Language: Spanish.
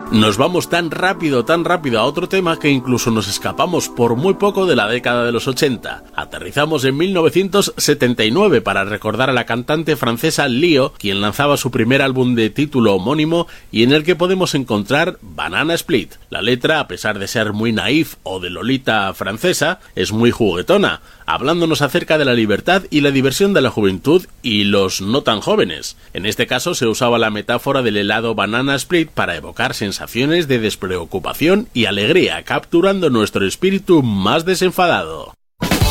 Nos vamos tan rápido a otro tema que incluso nos escapamos por muy poco de la década de los 80. Aterrizamos en 1979 para recordar a la cantante francesa Lio, quien lanzaba su primer álbum de título homónimo y en el que podemos encontrar Banana Split. La letra, a pesar de ser muy naif o de Lolita francesa, es muy juguetona, hablándonos acerca de la libertad y la diversión de la juventud y los no tan jóvenes. En este caso se usaba la metáfora del helado Banana Split para evocar sensaciones de despreocupación y alegría, capturando nuestro espíritu más desenfadado.